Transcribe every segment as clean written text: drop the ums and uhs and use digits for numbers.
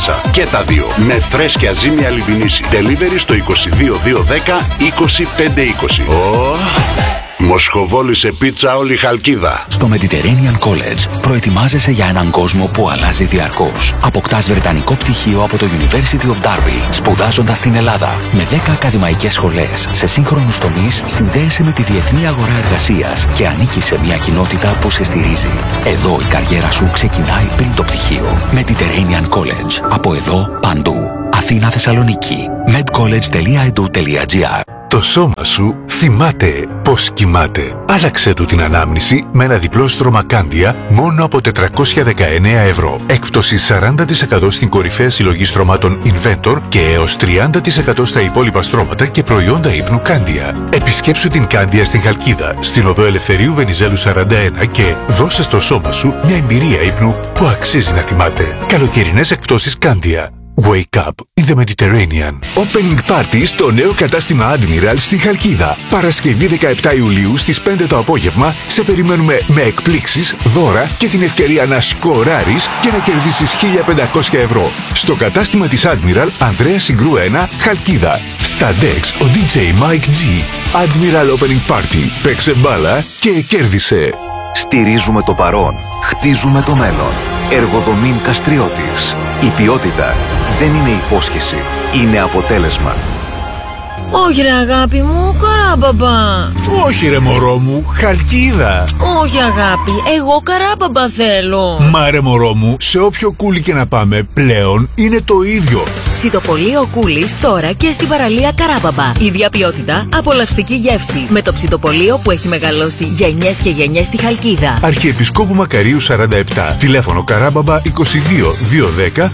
πίτσα. Και τα δύο. Με φρέσκια ζύμη Αλιμπινίση. Delivery στο 22 210 2520. Μοσχοβόλη σε πίτσα όλη η Χαλκίδα. Στο Mediterranean College προετοιμάζεσαι για έναν κόσμο που αλλάζει διαρκώς. Αποκτάς βρετανικό πτυχίο από το University of Derby, σπουδάζοντας στην Ελλάδα. Με 10 ακαδημαϊκές σχολές σε σύγχρονους τομείς, συνδέεσαι με τη διεθνή αγορά εργασίας και ανήκεις σε μια κοινότητα που σε στηρίζει. Εδώ η καριέρα σου ξεκινάει πριν το πτυχίο. Mediterranean College. Από εδώ παντού. Αθήνα, Θεσσαλονίκη. medcollege.edu.gr. Το σώμα σου θυμάται πώς κοιμάται. Άλλαξε του την ανάμνηση με ένα διπλό στρώμα Κάνδια μόνο από 419 ευρώ. Έκπτωση 40% στην κορυφαία συλλογή στρωμάτων Inventor και έως 30% στα υπόλοιπα στρώματα και προϊόντα ύπνου Κάνδια. Επισκέψου την Κάνδια στην Χαλκίδα, στην οδό Ελευθερίου Βενιζέλου 41 και δώσε στο σώμα σου μια εμπειρία ύπνου που αξίζει να θυμάται. Καλοκαιρινές εκπτώσεις Κάνδια. Wake up in the Mediterranean. Opening party στο νέο κατάστημα Admiral στη Χαλκίδα. Παρασκευή 17 Ιουλίου στις 5 το απόγευμα σε περιμένουμε με εκπλήξεις, δώρα και την ευκαιρία να σκοράρεις και να κερδίσεις 1.500 ευρώ. Στο κατάστημα της Admiral Ανδρέα Συγκρού 1, Χαλκίδα. Στα Dex ο DJ Mike G. Admiral Opening Party. Παίξε μπάλα και κέρδισε. Στηρίζουμε το παρόν. Χτίζουμε το μέλλον. Εργοδομήν Καστριώτης. Η ποιότητα δεν είναι υπόσχεση. Είναι αποτέλεσμα. Όχι ρε αγάπη μου, Καράμπαμπα. Όχι ρε μωρό μου, Χαλκίδα. Όχι αγάπη, εγώ Καράμπαμπα θέλω. Μα ρε μωρό μου, σε όποιο κούλι και να πάμε πλέον είναι το ίδιο. Ψητοπολείο Κούλης τώρα και στην παραλία Καράμπαμπα. Ίδια ποιότητα, απολαυστική γεύση. Με το ψητοπολείο που έχει μεγαλώσει γενιές και γενιές στη Χαλκίδα. Αρχιεπισκόπου Μακαρίου 47. Τηλέφωνο Καράμπαμπα 22 210 94 969.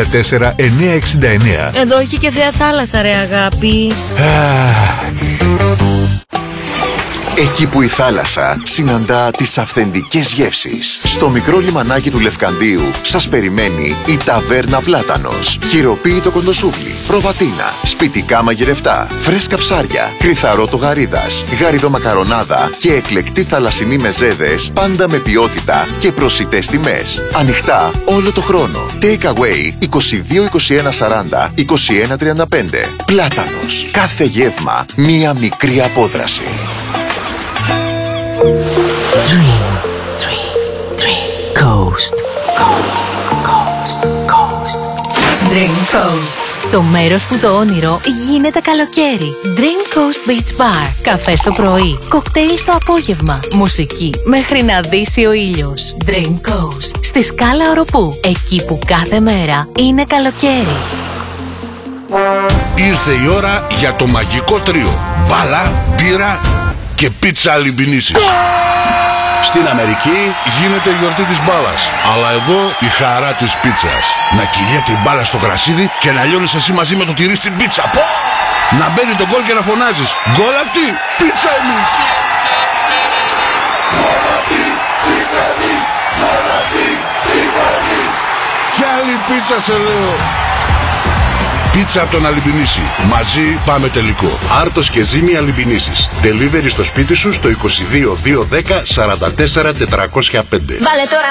Εδώ έχει και θέα θάλασσα ρε αγάπη. Εκεί που η θάλασσα συναντά τις αυθεντικές γεύσεις. Στο μικρό λιμανάκι του Λευκαντίου σας περιμένει η Ταβέρνα Πλάτανος. Χειροποίητο κοντοσούβλι, προβατίνα, σπιτικά μαγειρευτά, φρέσκα ψάρια, κρυθαρότο γαρίδας, γαριδομακαρονάδα και εκλεκτή θαλασσινή μεζέδες, πάντα με ποιότητα και προσιτές τιμές. Ανοιχτά όλο το χρόνο. Take away 22 21 40 21 35. Πλάτανος. Κάθε γεύμα μία μικρή απόδραση. Coast, coast, coast, coast. Dream Coast. Το μέρος που το όνειρο γίνεται καλοκαίρι. Dream Coast Beach Bar. Καφέ το πρωί, κοκτέιλ στο απόγευμα. Μουσική μέχρι να δύσει ο ήλιος. Dream Coast. Στη Σκάλα Οροπού. Εκεί που κάθε μέρα είναι καλοκαίρι. Ήρθε η ώρα για το μαγικό τρίο. Μπάλα, μπύρα και πίτσα Αλιμπινίση. Στην Αμερική γίνεται η γιορτή της μπάλας, αλλά εδώ η χαρά της πίτσας. Να κυλιέται η μπάλα στο γρασίδι και να λιώνεις εσύ μαζί με το τυρί στην πίτσα. Πω! Να μπαίνει το γκολ και να φωνάζεις γκολ αυτή, πίτσα εμείς! Γκολ αυτή, πίτσα εμείς! Γκολ αυτή, πίτσα εμείς! Κι άλλη πίτσα σε λέω! Πίτσα από τον Αλιμπινίση. Μαζί πάμε τελικό. Άρτος και ζύμη Αλιμπινίσης. Delivery στο σπίτι σου στο 22 210 44 405. Βάλε τώρα